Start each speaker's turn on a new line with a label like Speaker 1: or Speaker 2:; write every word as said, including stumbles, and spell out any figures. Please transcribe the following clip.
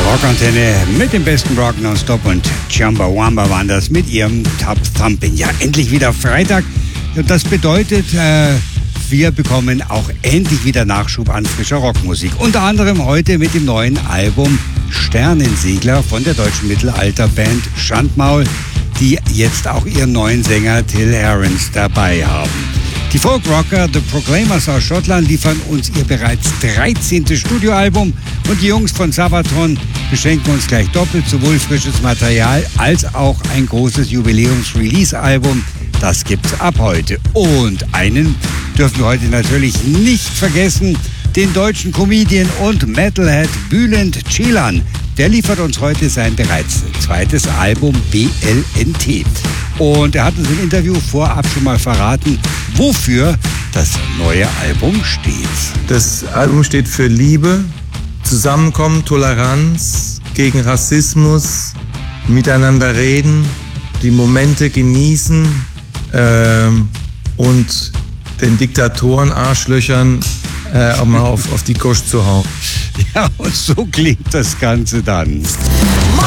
Speaker 1: Rockantenne mit dem besten Rock nonstop und Chumbawamba waren das mit ihrem Top Thumping. Ja, endlich wieder Freitag. Und das bedeutet, äh, wir bekommen auch endlich wieder Nachschub an frischer Rockmusik. Unter anderem heute mit dem neuen Album Sternensegler von der deutschen Mittelalterband Schandmaul, die jetzt auch ihren neuen Sänger Till Herrens dabei haben. Die Folkrocker The Proclaimers aus Schottland liefern uns ihr bereits dreizehntes Studioalbum und die Jungs von Sabaton beschenken uns gleich doppelt sowohl frisches Material als auch ein großes Jubiläums-Release-Album. Das gibt's ab heute. Und einen dürfen wir heute natürlich nicht vergessen, den deutschen Comedian und Metalhead Bülent Ceylan. Der liefert uns heute sein bereits zweites Album B L N T. Und er hat uns im Interview vorab schon mal verraten, wofür das neue Album steht.
Speaker 2: Das Album steht für Liebe, Zusammenkommen, Toleranz, gegen Rassismus, miteinander reden, die Momente genießen ähm, und den Diktatoren, Arschlöchern äh, auch mal auf, auf die Kost zu hauen.
Speaker 1: Ja, und so klingt das Ganze dann.